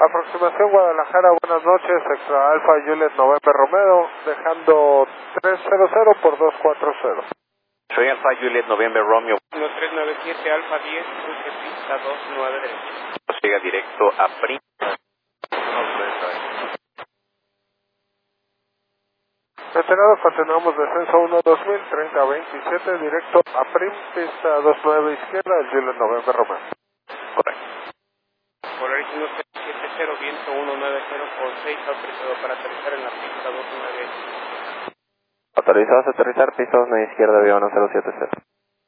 Aproximación Guadalajara, buenas noches, Extra Alfa Juliet November Romeo, dejando 300 por 240. Soy Alfa Juliet November Romeo. 1397 Alfa 10, cruce pista 29 derecha. Llega directo a Prim. Veteranos, continuamos descenso 1-2000, 30-27, directo a Prim, pista 29 izquierda, el Juliet November Romeo. Correcto. Polaris 1770, viento 190 por 6, autorizado para aterrizar en la pista 29. Autorizados a aterrizar, pista 29 izquierda, avión 1070.